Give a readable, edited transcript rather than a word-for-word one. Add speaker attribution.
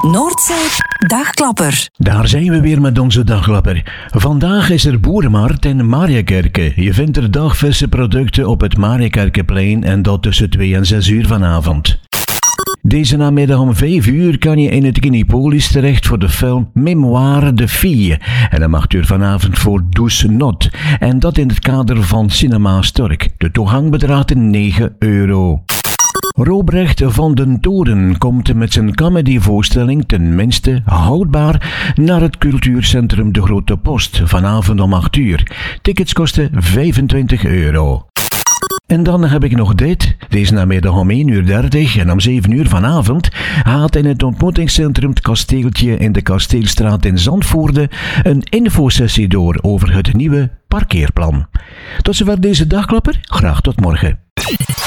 Speaker 1: Noordzee Dagklapper.
Speaker 2: Daar zijn we weer met onze dagklapper. Vandaag is er boerenmarkt in Mariakerke. Je vindt er dagverse producten op het Mariakerkeplein en dat tussen 2 en 6 uur vanavond. Deze namiddag om 5 uur kan je in het Kinepolis terecht voor de film Mémoire de Fille. En om 8 uur vanavond voor Douce Not. En dat in het kader van Cinema Stork. De toegang bedraagt €9. Robrecht van den Toren komt met zijn comedyvoorstelling Tenminste Houdbaar naar het cultuurcentrum De Grote Post vanavond om 8 uur. Tickets kosten €25. En dan heb ik nog dit. Deze namiddag om 1:30 en om 7 uur vanavond gaat in het ontmoetingscentrum Het Kasteeltje in de Kasteelstraat in Zandvoorde een infosessie door over het nieuwe parkeerplan. Tot zover deze dagklapper. Graag tot morgen.